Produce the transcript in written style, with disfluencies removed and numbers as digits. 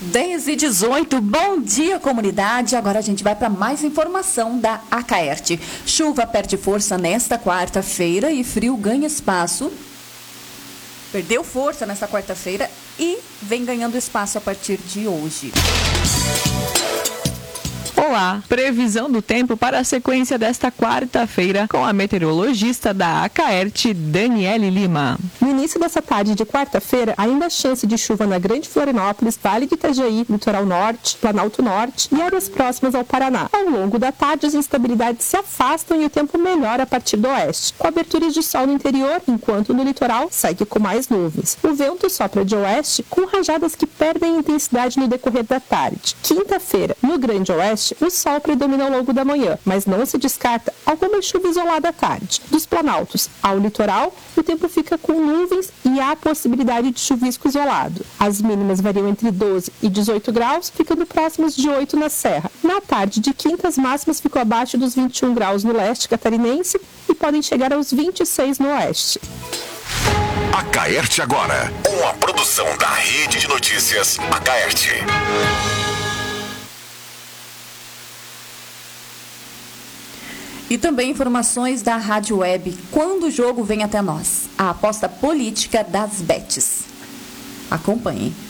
10h18, bom dia, comunidade. Agora a gente vai para mais informação da Acaerte. Chuva perde força nesta quarta-feira e frio ganha espaço. Perdeu força nesta quarta-feira e vem ganhando espaço a partir de hoje. Olá, previsão do tempo para a sequência desta quarta-feira com a meteorologista da Acaerte, Daniele Lima. No início dessa tarde de quarta-feira, ainda há chance de chuva na Grande Florianópolis, Vale de Itajaí, Litoral Norte, Planalto Norte e áreas próximas ao Paraná. Ao longo da tarde, as instabilidades se afastam e o tempo melhora a partir do oeste, com aberturas de sol no interior, enquanto no litoral segue com mais nuvens. O vento sopra de oeste com rajadas que perdem intensidade no decorrer da tarde. Quinta-feira, no Grande Oeste, o sol predomina ao longo da manhã, mas não se descarta alguma chuva isolada à tarde. Dos planaltos ao litoral, o tempo fica com nuvens e há possibilidade de chuvisco isolado. As mínimas variam entre 12 e 18 graus, ficando próximas de 8 na Serra. Na tarde de quinta, as máximas ficam abaixo dos 21 graus no leste catarinense e podem chegar aos 26 no oeste. Acaerte agora, uma produção da Rede de Notícias Acaerte. E também informações da Rádio Web, quando o jogo vem até nós. A aposta política das bets. Acompanhem.